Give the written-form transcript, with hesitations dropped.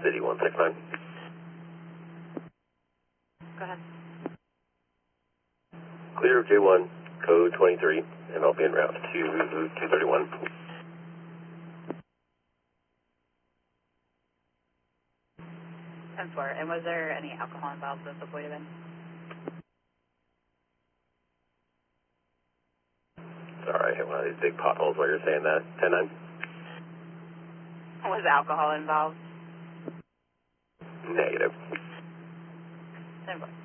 City 169. Go ahead. Clear J1, code 23, and I'll be en route to 231. 10-4. And was there any alcohol involved with the void event? Sorry, I hit one of these big potholes while you're saying that. 10-9. Was alcohol involved? Negative. 10-4.